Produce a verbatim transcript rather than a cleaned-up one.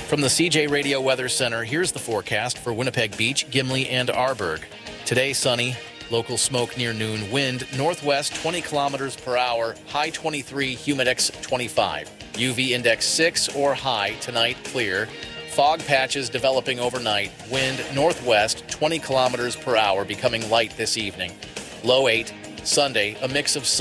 From the C J Radio Weather Center, here's the forecast for Winnipeg Beach, Gimli, and Arborg. Today, sunny. Local smoke near noon. Wind northwest twenty kilometers per hour. High twenty-three, humidex twenty-five. U V index six or high. Tonight, clear. Fog patches developing overnight. Wind northwest twenty kilometers per hour, becoming light this evening. Low eight. Sunday, a mix of sun